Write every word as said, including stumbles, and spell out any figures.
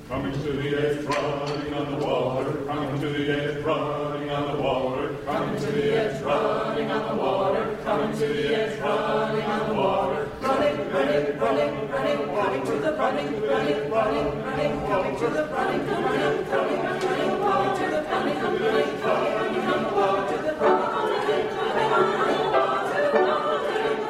Coming to the edge, running on the water. Coming to the edge, running on the water. Coming to the edge, running on the water. Coming to the edge, running on the water. Running, running, running, running, coming to the running, running, running, running, coming to the running, running, coming.